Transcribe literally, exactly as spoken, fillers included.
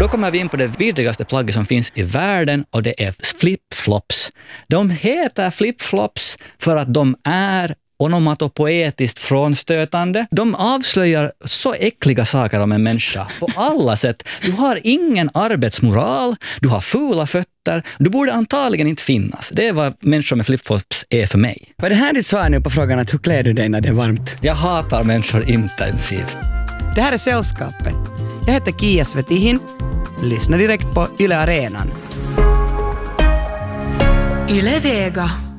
kommer vi in på det vidrigaste plagget som finns i världen, och det är flip-flops. De heter flip-flops för att de är onomatopoetiskt frånstötande. De avslöjar så äckliga saker om en människa på alla sätt. Du har ingen arbetsmoral, du har fula fötter, du borde antagligen inte finnas. Det är vad människor med flip-flops är för mig. Var det här ditt svar nu på frågan att hur klär du dig när det är varmt? Jag hatar människor intensivt. Det här är Sällskapet. Jag heter Kia Svetihin. Lyssna direkt på Yle Arenan. Yle Vega.